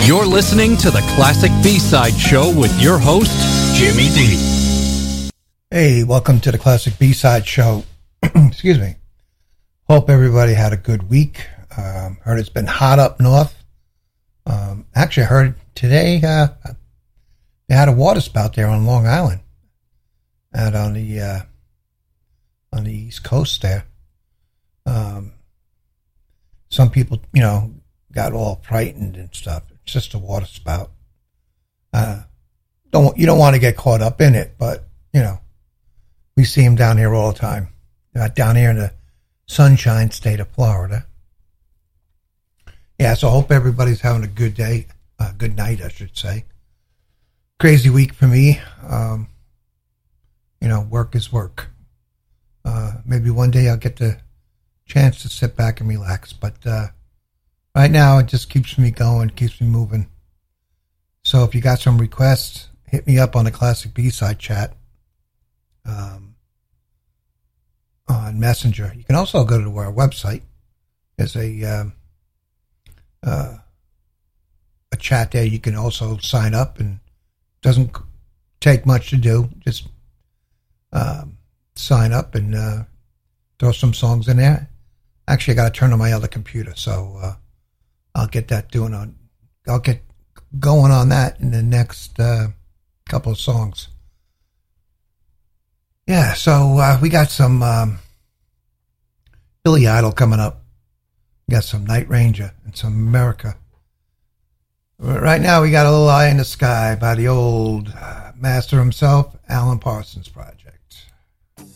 You're listening to the Classic B-Side Show with your host, Jimmy D. Hey, welcome to the Classic B-Side Show. Excuse me. Hope everybody had a good week. Heard it's been hot up north. Actually, I heard today they had a water spout there on Long Island, out on the East Coast there. Some people, got all frightened and stuff. It's just a water spout. You don't want to get caught up in it, but we see them down here all the time. Down here in the Sunshine State of Florida. Yeah, so I hope everybody's having a good day, good night, I should say. Crazy week for me. Work is work. Maybe one day I'll get the chance to sit back and relax, but right now it just keeps me going, keeps me moving. So if you got some requests, hit me up on the Classic B-Side chat on Messenger. You can also go to our website. There's a chat there. You can also sign up, and it doesn't take much to do. Just sign up and throw some songs in there. Actually, I got to turn on my other computer, so I'll get that I'll get going on that in the next couple of songs. Yeah, so we got some Billy Idol coming up. We got some Night Ranger and some America. Right now, we got A Little Eye in the Sky by the old master himself, Alan Parsons Project.